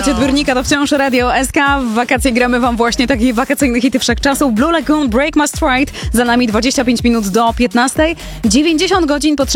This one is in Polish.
płycie odbiornika to wciąż Radio SK. W wakacje gramy wam właśnie takie wakacyjne hity wszechczasów. Blue Lagoon, Break My Stride. Za nami 25 minut do 15. 90 godzin potrzeba